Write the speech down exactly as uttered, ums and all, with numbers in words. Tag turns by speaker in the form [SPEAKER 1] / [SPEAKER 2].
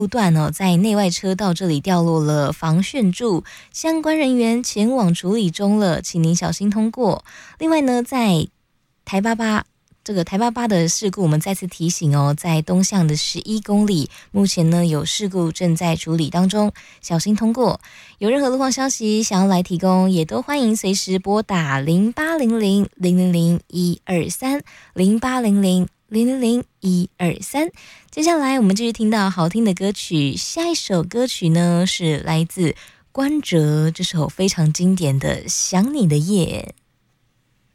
[SPEAKER 1] 路段哦，在内外车道这里掉落了防眩柱，相关人员前往处理中了，请您小心通过。另外呢，在台八八这个台八八的事故，我们再次提醒哦，在东向的十一公里，目前呢有事故正在处理当中，小心通过。有任何路况消息想要来提供，也都欢迎随时拨打零八零零零零零一二三零八零零零零零一二三。接下来我们继续听到好听的歌曲，下一首歌曲呢是来自关喆这首非常经典的《想你的夜》。